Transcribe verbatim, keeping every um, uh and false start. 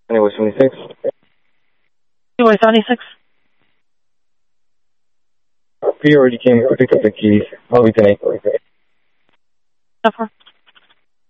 Anyway, seventy-six. Anyway, seventy-six. He already came to pick up the keys. I'll be tonight. Suffer.